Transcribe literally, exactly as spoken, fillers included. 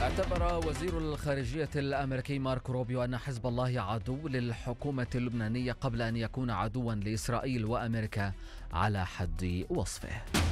اعتبر وزير الخارجية الأمريكي ماركو روبيو أن حزب الله عدو للحكومة اللبنانية قبل أن يكون عدوا لإسرائيل وأمريكا على حد وصفه.